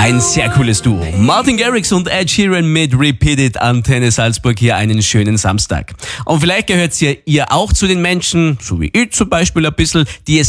Ein sehr cooles Duo. Martin Garrix und Ed Sheeran mit Repeat It, Antenne Salzburg, hier einen schönen Samstag. Und vielleicht gehört ihr auch zu den Menschen, so wie ich zum Beispiel ein bisschen, die es